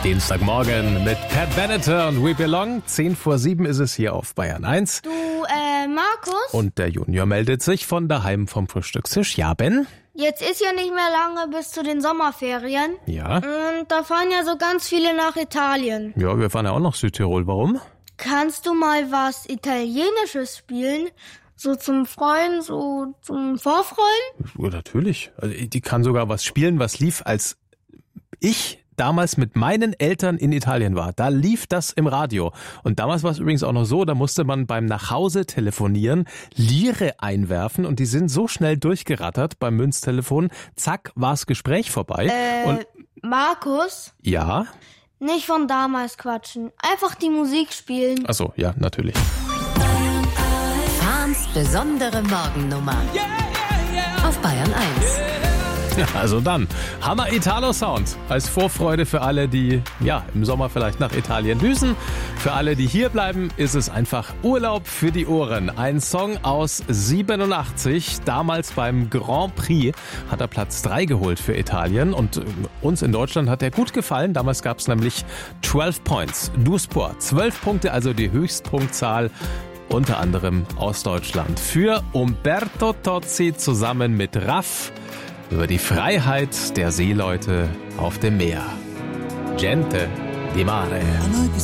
Dienstagmorgen mit Pat Benatar und We Belong. 6:10 ist es hier auf Bayern 1. Du, Markus? Und der Junior meldet sich von daheim vom Frühstückstisch. Ja, Ben? Jetzt ist ja nicht mehr lange bis zu den Sommerferien. Ja? Und da fahren ja so ganz viele nach Italien. Ja, wir fahren ja auch nach Südtirol. Warum? Kannst du mal was Italienisches spielen? So zum Freuen, so zum Vorfreuen? Ja, natürlich. Also, die kann sogar was spielen, was lief, als ich damals mit meinen Eltern in Italien war. Da lief das im Radio. Und damals war es übrigens auch noch so, da musste man beim Nachhause telefonieren, Lire einwerfen und die sind so schnell durchgerattert beim Münztelefon. Zack, war's Gespräch vorbei. Und Markus? ja? Nicht von damals quatschen. Einfach die Musik spielen. Ach so, ja, natürlich. Fahns besondere Morgennummer. Auf Bayern 1. Ja, also dann, Hammer Italo-Sound als Vorfreude für alle, die im Sommer vielleicht nach Italien düsen. Für alle, die hier bleiben, ist es einfach Urlaub für die Ohren. Ein Song aus 87, damals beim Grand Prix hat er Platz 3 geholt für Italien und uns in Deutschland hat er gut gefallen. Damals gab es nämlich 12 Points, du Sport, 12 Punkte, also die Höchstpunktzahl. Unter anderem aus Deutschland. Für Umberto Tozzi zusammen mit Raff über die Freiheit der Seeleute auf dem Meer. Gente di mare.